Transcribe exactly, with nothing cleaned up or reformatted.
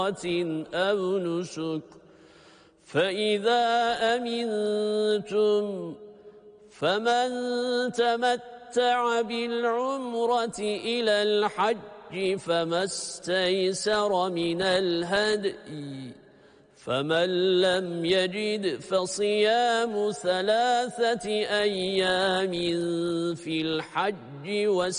أو نسك فإذا أمنتم فمن تمتع بالعمرة إلى الحج فما استيسر من الهدي فمن لم يجد فصيام ثلاثة أيام في الحج